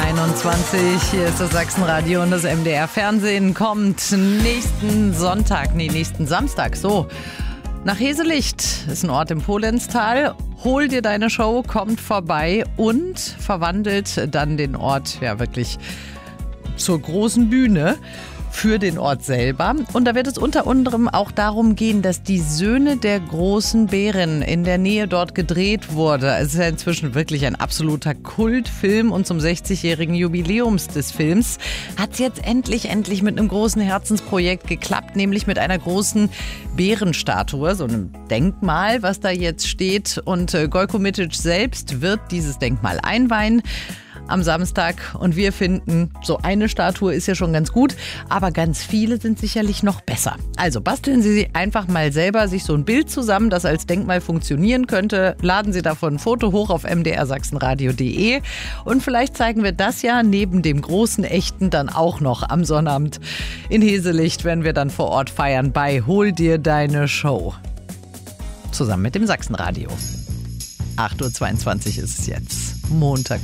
8:21 Uhr, hier ist das Sachsenradio und das MDR Fernsehen kommt nächsten Samstag, nach Heselicht. Ist ein Ort im Polenztal. Hol dir deine Show, kommt vorbei und verwandelt dann den Ort wirklich zur großen Bühne für den Ort selber. Und da wird es unter anderem auch darum gehen, dass die Söhne der großen Bären in der Nähe dort gedreht wurde. Es ist ja inzwischen wirklich ein absoluter Kultfilm und zum 60-jährigen Jubiläums des Films hat es jetzt endlich mit einem großen Herzensprojekt geklappt, nämlich mit einer großen Bärenstatue, so einem Denkmal, was da jetzt steht. Und Gojko Mitic selbst wird dieses Denkmal einweihen am Samstag und wir finden, so eine Statue ist ja schon ganz gut, aber ganz viele sind sicherlich noch besser. Also basteln Sie einfach mal selber sich so ein Bild zusammen, das als Denkmal funktionieren könnte. Laden Sie davon ein Foto hoch auf mdrsachsenradio.de und vielleicht zeigen wir das ja neben dem großen Echten dann auch noch am Sonnabend in Heselicht, wenn wir dann vor Ort feiern bei Hol dir deine Show. Zusammen mit dem Sachsenradio. 8:22 Uhr ist es jetzt. Montag.